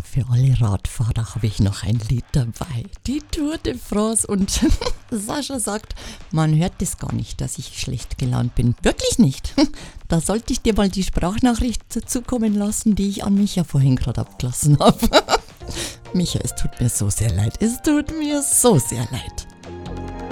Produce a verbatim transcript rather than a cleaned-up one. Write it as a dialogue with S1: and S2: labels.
S1: Für alle Radfahrer habe ich noch ein Lied dabei. Die Tour de France. Und Sascha sagt, man hört das gar nicht, dass ich schlecht gelaunt bin. Wirklich nicht. Da sollte ich dir mal die Sprachnachricht zukommen lassen, die ich an Micha vorhin gerade abgelassen habe. Micha, es tut mir so sehr leid. Es tut mir so sehr leid.